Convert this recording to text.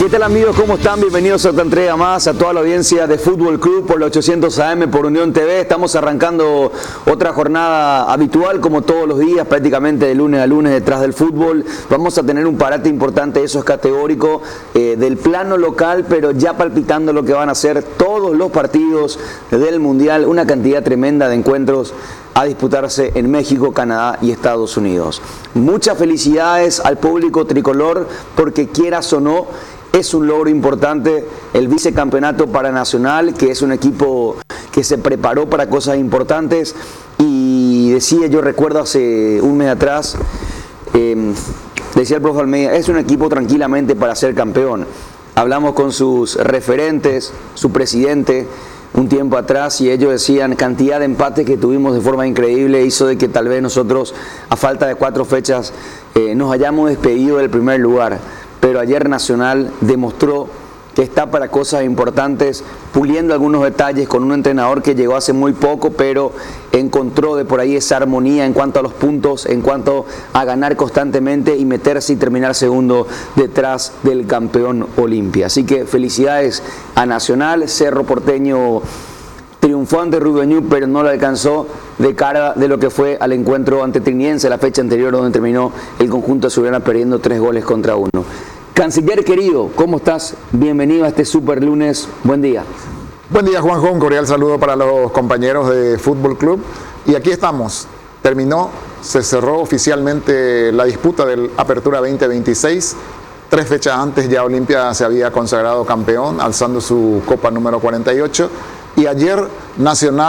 tal amigos? ¿Cómo están? Bienvenidos a otra entrega más, a toda la audiencia de Fútbol Club por los 800 AM por Unión TV. Estamos arrancando otra jornada habitual como todos los días, prácticamente de lunes a lunes detrás del fútbol. Vamos a tener un parate importante, eso es categórico, del plano local, pero ya palpitando lo que van a ser todos los partidos del Mundial, una cantidad tremenda de encuentros a disputarse en México, Canadá y Estados Unidos. Muchas felicidades al público tricolor, porque quieras o no, es un logro importante el vicecampeonato para Nacional, que es un equipo que se preparó para cosas importantes. Y decía, yo recuerdo hace un mes atrás, decía el profe Almeida, es un equipo tranquilamente para ser campeón. Hablamos con sus referentes, su presidente, un tiempo atrás, y ellos decían cantidad de empates que tuvimos de forma increíble hizo de que tal vez nosotros a falta de 4 fechas nos hayamos despedido del primer lugar, pero ayer Nacional demostró que está para cosas importantes, puliendo algunos detalles con un entrenador que llegó hace muy poco, pero encontró de por ahí esa armonía en cuanto a los puntos, en cuanto a ganar constantemente y meterse y terminar segundo detrás del campeón Olimpia. Así que felicidades a Nacional. Cerro Porteño triunfó ante Rubio Ñu, pero no lo alcanzó de cara de lo que fue al encuentro ante Triniense la fecha anterior, donde terminó el conjunto azulgrana perdiendo 3-1. Canciller querido, ¿cómo estás? Bienvenido a este super lunes. Buen día. Buen día, Juanjo. Un cordial saludo para los compañeros de Fútbol Club. Y aquí estamos. Se cerró oficialmente la disputa del Apertura 2026. 3 fechas antes ya Olimpia se había consagrado campeón, alzando su copa número 48. Y ayer Nacional